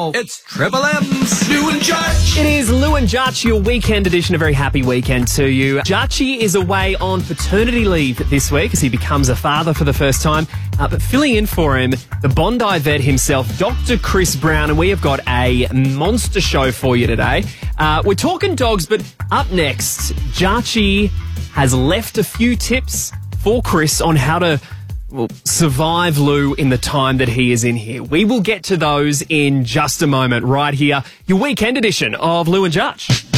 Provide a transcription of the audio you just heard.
now, it's Triple M's Lou and Judge. It is Lou and Judge, your weekend edition. A very happy weekend to you. Judgy is away on paternity leave this week as he becomes a father for the first time. But filling in for him, the Bondi vet himself, Dr. Chris Brown, and we have got a monster show for you today. We're talking dogs, but up next, Judgy has left a few tips for Chris on how to survive Lou in the time that he is in here. We will get to those in just a moment right here. Your weekend edition of Lou and Judge.